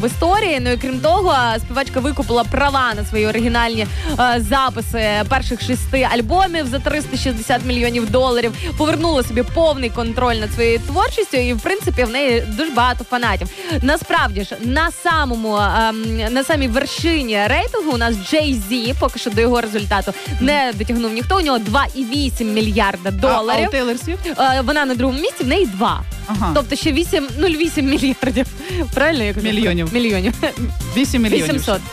в історії. Ну і крім того, співачка викупила права на свої оригінальні записи перших 6 альбомів за $360 мільйонів. Повернула собі повний контроль над своєю творчістю, і в принципі в неї дуже багато фанатів. Насправді ж, на самій вершині рейтингу у нас Jay-Z, поки що до його результату не дотягнув ніхто. У нього $2,8 мільярда. А у Тейлор Свіфт? Вона на другому місці, в неї 2. Ага. Тобто ще 8 мільярдів. Правильно я кажу? Мільйонів. 8 мільйонів.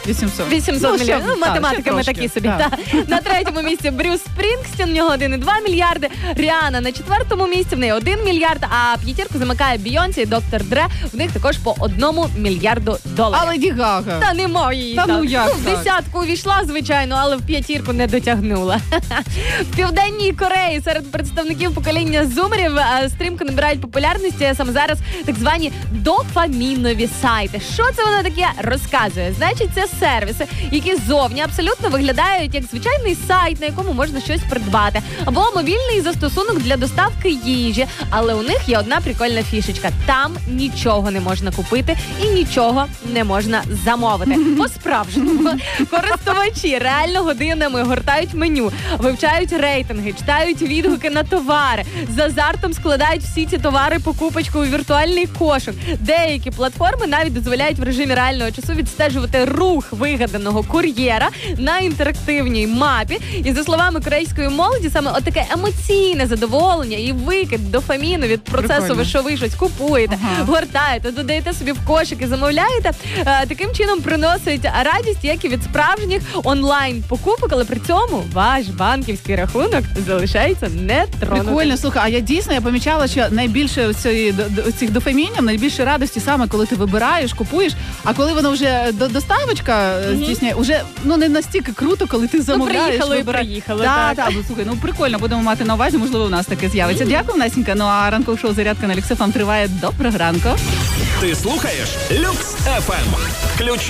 800 мільйонів. Ну, математики ми такі собі. Так. На третьому місці Брюс Спрінгстін, у нього 1,2 мільярди. Ріана на 4-му місці, в неї 1 мільярд, а п'ятірку замикає Бейонсі і Доктор Дре, в них також по $1 мільярду. А Леді Гага? Та нема її. Та ну як в десятку увійшла, звичайно, але в п'ятірку не дотягнула. В Південній Кореї серед представників покоління зумерів стрімко набирають популярність саме зараз так звані дофамінові сайти. Що це воно таке? Розказує. Значить, це сервіси, які ззовні абсолютно виглядають як звичайний сайт, на якому можна щось придбати. Або мобільний застосунок для доставки їжі. Але у них є одна прикольна фішечка. Там нічого не можна купити і нічого не можна замовити. По-справжньому. Користувачі реально годинами гортають меню, вивчають рейтинги, читають відгуки на товари, з азартом складають всі ці товари покупочку у віртуальний кошик. Деякі платформи навіть дозволяють в режимі реального часу відстежувати рух вигаданого кур'єра на інтерактивній мапі. І за словами корейської молоді, саме отаке емоційне задоволення і викид дофаміну від процесу, Прикольно. що ви щось купуєте, гортаєте, додаєте собі в кошик і замовляєте, таким чином приносить радість, як і від справжніх онлайн-покупок, але при цьому ваш банківський рахунок залишається нетронутим. Прикольно, слухай, а я помічала, що найбільше цих дофамінів, найбільше радості саме, коли ти вибираєш, купуєш, а коли воно вже доставочка здійсняє, вже не настільки круто, коли ти замовляєш. Приїхали і вибираєш. приїхали. Так, слухай, прикольно, будемо мати на увазі, можливо, у нас таке з'явиться. Дякую, Насінька. Ну а ранкове шоу «Зарядка» на Люкс ФМ триває. Доброго ранку. Ти слухаєш Люкс ФМ. Ключові